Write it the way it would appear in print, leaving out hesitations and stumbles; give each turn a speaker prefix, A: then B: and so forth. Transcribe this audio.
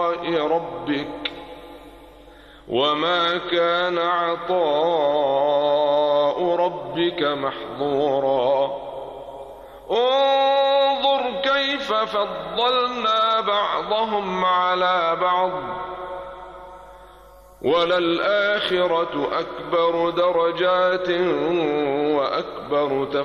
A: ربك وما كان عطاء ربك محظورا انظر كيف فضلنا بعضهم على بعض وللآخرة أكبر درجات وأكبر تفضيلا